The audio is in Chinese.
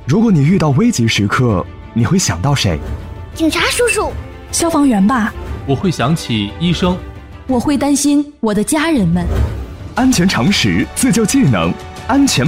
如果你遇到危急时刻，你会想到谁？ 警察叔叔。 消防员吧。 我会想起医生。 我会担心我的家人们。 安全常识，自救技能，安全